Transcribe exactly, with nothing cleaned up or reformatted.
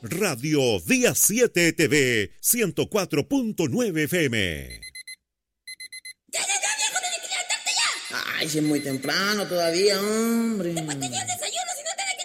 Radio Día siete T V, ciento cuatro punto nueve F M. ¡Ya, ya, ya, viejo! ¡Tienes que levantarte ya! Ay, si es muy temprano todavía, hombre. Después te llevas desayuno si no te